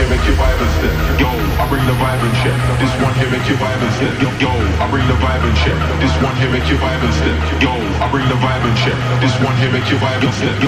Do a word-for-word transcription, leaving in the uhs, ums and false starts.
here make you vibe and step. Yo, I bring the vibe and shit. This one here make you vibe and step. Yo, yo, I bring the vibe and shit. This one here make you vibe and step. Yo, I bring the vibe and shit. This one here make you vibe and step.